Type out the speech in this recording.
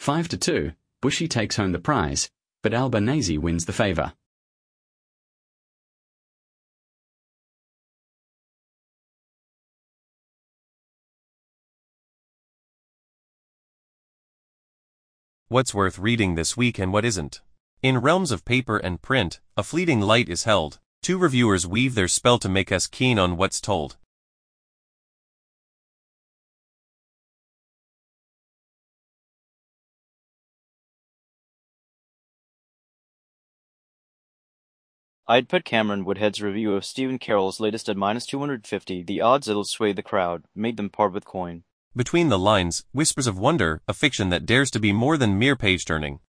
5-2, Bushy takes home the prize, but Albanese wins the favor. What's worth reading this week and what isn't? In realms of paper and print, a fleeting light is held. 2 reviewers weave their spell to make us keen on what's told. I'd put Cameron Woodhead's review of Stephen Carroll's latest at -250. The odds it'll sway the crowd, made them part with coin. Between the lines, whispers of wonder, a fiction that dares to be more than mere page-turning.